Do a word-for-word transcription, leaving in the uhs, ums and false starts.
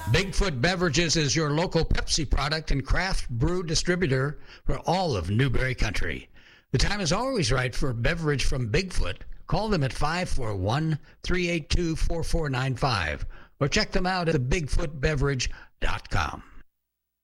Bigfoot Beverages is your local Pepsi product and craft brew distributor for all of Newberry Country. The time is always right for a beverage from Bigfoot. Call them at five four one, three eight two, four four nine five or check them out at the bigfoot beverage dot com.